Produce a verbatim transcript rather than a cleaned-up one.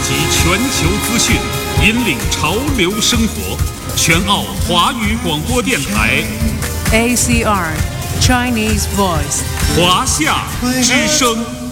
集全球资讯，引领潮流生活。全澳华语广播电台 A C R Chinese Voice 华夏之声。